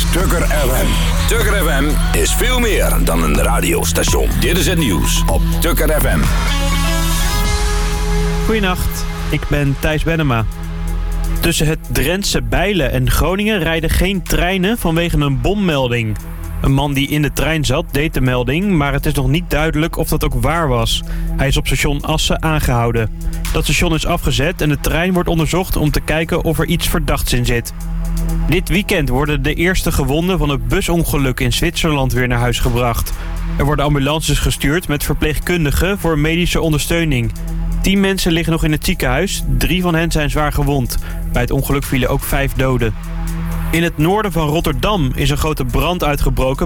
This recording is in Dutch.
Tukker FM. Tukker FM is veel meer dan een radiostation. Dit is het nieuws op Tukker FM. Goedenacht, ik ben Thijs Bennema. Tussen het Drentse Bijlen en Groningen rijden geen treinen vanwege een bommelding. Een man die in de trein zat deed de melding, maar het is nog niet duidelijk of dat ook waar was. Hij is op station Assen aangehouden. Dat station is afgezet en de trein wordt onderzocht om te kijken of er iets verdachts in zit. Dit weekend worden de eerste gewonden van het busongeluk in Zwitserland weer naar huis gebracht. Er worden ambulances gestuurd met verpleegkundigen voor medische ondersteuning. 10 mensen liggen nog in het ziekenhuis, 3 van hen zijn zwaar gewond. Bij het ongeluk vielen ook 5 doden. In het noorden van Rotterdam is een grote brand uitgebroken